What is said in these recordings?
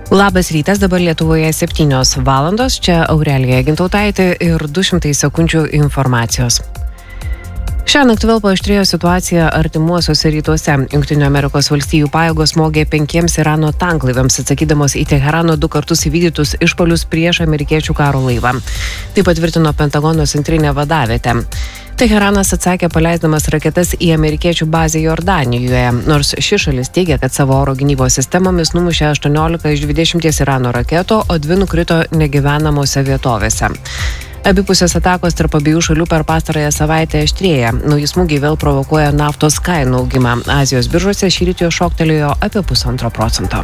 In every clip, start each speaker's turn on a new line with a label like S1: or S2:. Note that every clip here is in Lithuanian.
S1: Labas rytas, dabar Lietuvoje 7 valandos, čia Aurelija Gintautaitė ir 200 sekundžių informacijos. Šią naktį vėl paaštrėjo situacija artimuosiuose rytuose. Jungtinių Amerikos valstijų pajėgos smogė 5 Irano tanklaiviams, atsakydamos į Teherano 2 kartus įvykdytus išpuolius prieš amerikiečių karo laivą. Tai patvirtino Pentagono centrinė vadavietė. Teheranas atsakė paleisdamas raketas į amerikiečių bazę Jordanijoje, nors ši šalis teigia, kad savo oro gynybos sistemomis numušė 18 iš 20 Irano raketų, o 2 nukrito negyvenamose vietovėse. Abipusės atakos tarp abiejų šalių per pastarąją savaitę aštrėja. Nauji smūgiai vėl provokuoja naftos kainų augimą. Azijos biržose šįryt jo šoktelėjo apie 1,5%.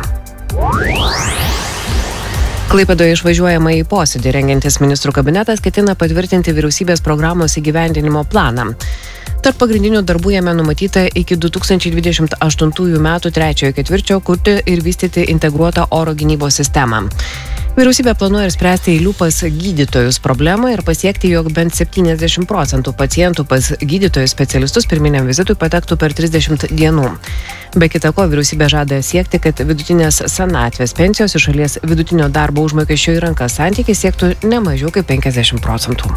S1: Klaipėdoje išvažiuojama į posėdį rengiantis ministrų kabinetas ketina patvirtinti vyriausybės programos įgyvendinimo planą. Tarp pagrindinių darbų jame numatyta iki 2028 metų 3 ketvirčio kurti ir vystyti integruotą oro gynybos sistemą. Vyriausybė planuoja ir spręsti eilių pas gydytojus problemą ir pasiekti, jog bent 70% pacientų pas gydytojus specialistus pirminiam vizitui patektų per 30 dienų. Be kita ko, vyriausybė žada siekti, kad vidutinės senatvės pensijos iš šalies vidutinio darbo užmokesčio į rankas santykis siektų ne mažiau kaip 50%.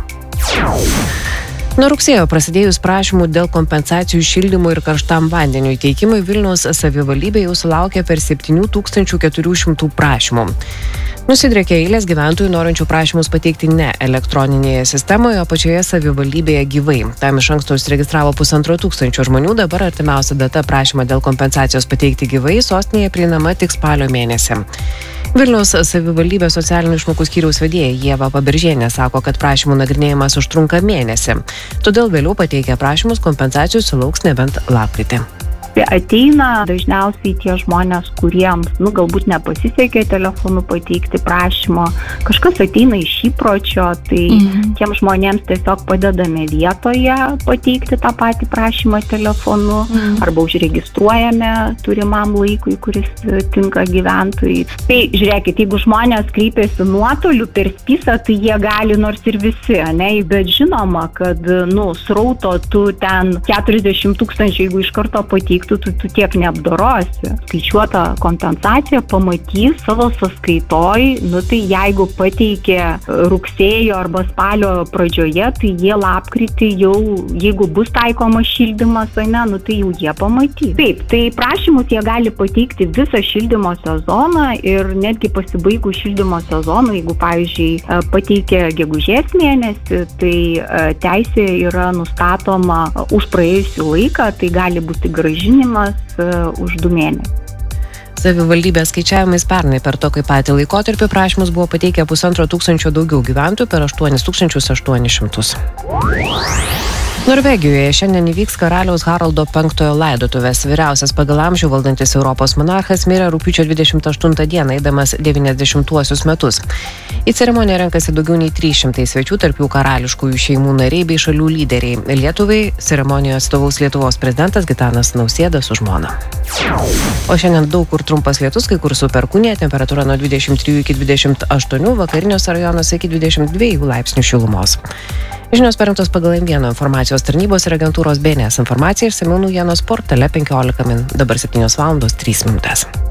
S1: Nuo rugsėjo prasidėjus prašymų dėl kompensacijų šildymui ir karštam vandeniui teikimui, Vilniaus savivaldybė jau sulaukė per 7400 prašymų. Nusidriekė eilės gyventojų norinčių prašymus pateikti ne elektroninėje sistemoje, o pačioje savivaldybėje gyvai. Tam iš anksto užsiregistravo 1500 žmonių, dabar artimiausia data prašymą dėl kompensacijos pateikti gyvai sostinėje prieinama tik spalio mėnesį. Vilniaus savivaldybės socialinių išmokų skyriaus vedėja Ieva Paberžienė sako, kad prašymų nagrinėjimas užtrunka mėnesį. Todėl vėliau pateikę prašymus kompensacijų sulauks nebent lapkritį.
S2: Ateina dažniausiai tie žmonės, kuriems, galbūt nepasisekė telefonu pateikti prašymo, kažkas ateina iš įpročio, tai tiem žmonėms tiesiog padedame vietoje pateikti tą patį prašymą telefonu arba užregistruojame turimam laikui, kuris tinka gyventojai. Tai žiūrėkit, jeigu žmonės kreipiasi nuotoliu per spisą, tai jie gali nors ir visi, bet žinoma, kad srauto tu ten 40 000, jeigu iš karto pateiktų, tu tiek neapdorosi. Skaičiuota kompensacija pamatys savo sąskaitoj, tai jeigu pateikė rugsėjo arba spalio pradžioje, tai jie lapkritį jau, jeigu bus taikomas šildymas, tai jau jie pamatys. Taip, tai prašymus jie gali pateikti visą šildymo sezoną ir netgi pasibaigus šildymo sezonų, jeigu, pavyzdžiui, pateikė gegužės mėnesį, tai teisė yra nustatoma už praėjusį laiką, tai gali būti grąžinimas už 2 mėnesius.
S1: Savivaldybės skaičiavimais pernai per tokį patį laikotarpį prašymus buvo pateikę 1500 daugiau gyventojų per 8800. Norvegijoje šiandien įvyks karaliaus Haraldo V laidotuvės. Vyriausias pagal amžių valdantis Europos monarchas mirė rugpjūčio 28 dieną, eidamas 90-uosius metus. Į ceremoniją renkasi daugiau nei 300 svečių, tarp jų karališkųjų šeimų nariai bei šalių lyderiai. Lietuvai ceremonijoje atstovaus Lietuvos prezidentas Gitanas Nausėda su žmona. O šiandien daug kur trumpas lietus, kai kur su perkūnija, temperatūra nuo 23 iki 28, vakariniuose rajonuose iki 22 laipsnių šilumos. Žinios parengtos pagal M1 informacijos tarnybos ir agentūros BNS informaciją, išsamiau naujienos portale 15 min. Dabar 7 valandos 3 minutės.